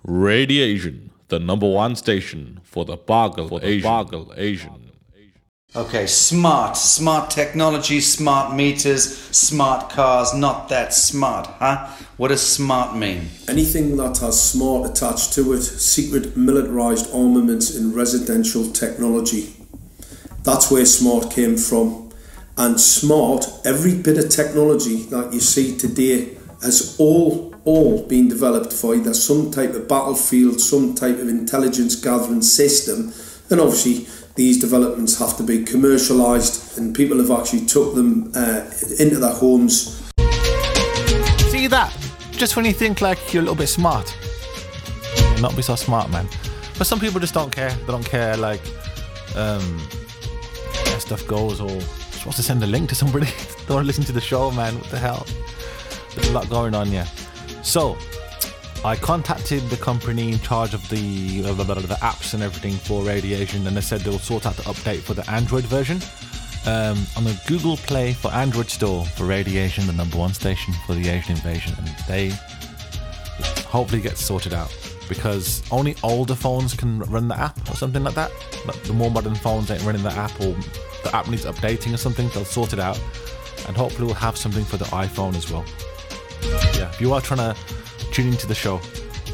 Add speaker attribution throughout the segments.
Speaker 1: Radiation, the number one station for the Bargle Asian.
Speaker 2: Okay, smart technology, smart meters, smart cars, not that smart, huh? What does smart mean?
Speaker 3: Anything that has smart attached to it, secret militarised armaments in residential technology. That's where smart came from. And smart, every bit of technology that you see today has all been developed for either some type of battlefield, some type of intelligence gathering system, and obviously these developments have to be commercialised, and people have actually took them into their homes.
Speaker 4: See that? Just when you think like you're a little bit smart, you'll not be so smart, man. But some people just don't care. They don't care like how stuff goes, or you're supposed to send a link to somebody. They want to listen to the show, man. What the hell? There's a lot going on, yeah. So I contacted the company in charge of the apps and everything for Radiation, and they said they'll sort out the update for the Android version on the Google Play for Android store for Radiation, the number one station for the Asian invasion, and they hopefully get sorted out, because only older phones can run the app or something like that. But the more modern phones ain't running the app, or the app needs updating or something. They'll sort it out, and hopefully we'll have something for the iPhone as well. Yeah, if you are trying to tune into the show,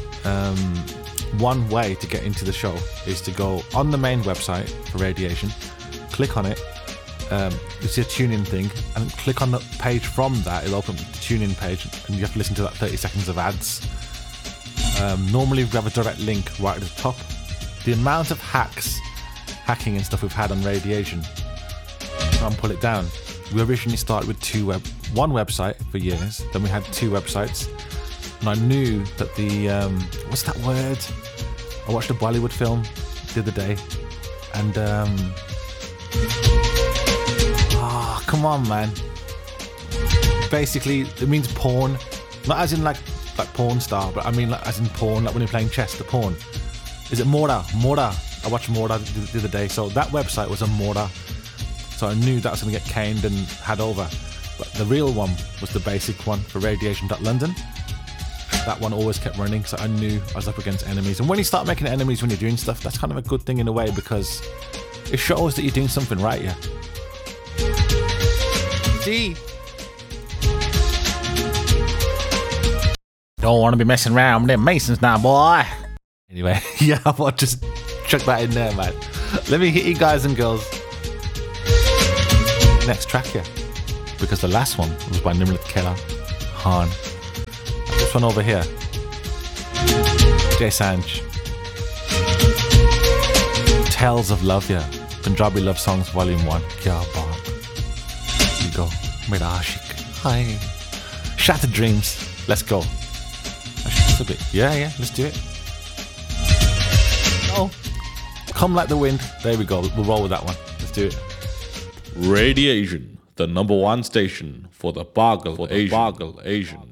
Speaker 4: one way to get into the show is to go on the main website for Radiation, click on it, you see a tune-in thing, and click on the page from that. It'll open the tune-in page, and you have to listen to that 30 seconds of ads. Normally we have a direct link right at the top. The amount of hacking and stuff we've had on Radiation, try and pull it down. We originally started with one website for years, then we had two websites. And I knew that the, what's that word? I watched a Bollywood film the other day, and, come on, man. Basically, it means porn. Not as in like porn star, but I mean like as in porn, like when you're playing chess, the porn. Is it Mora? I watched Mora the other day, so that website was a Mora. So I knew that was going to get caned and had over. But the real one was the basic one for radiation.london. That one always kept running, so I knew I was up against enemies. And when you start making enemies when you're doing stuff, that's kind of a good thing in a way, because it shows that you're doing something right, yeah. See? Don't want to be messing around with them Masons now, boy. Anyway, yeah, I'll just chuck that in there, man. Let me hit you guys and girls. Next track here, because the last one was by Nimrat Keller, Han. This one over here, Jay Sanj, Tales of Love, yeah, Punjabi Love Songs Volume 1. Kya baat. Here you go, Mera Ashik. Hi. Shattered Dreams. Let's go. Actually, a bit. Yeah, let's do it. Oh, Come Like the Wind. There we go. We'll roll with that one. Let's do it.
Speaker 1: Radiation, the number one station for the Bargle Asian.